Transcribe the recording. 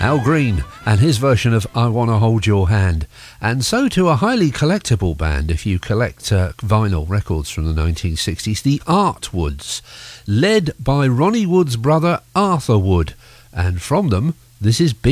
Al Green and his version of I Wanna Hold Your Hand. And so to a highly collectible band, if you collect vinyl records from the 1960s, the Artwoods, led by Ronnie Wood's brother Arthur Wood. And from them, this is Big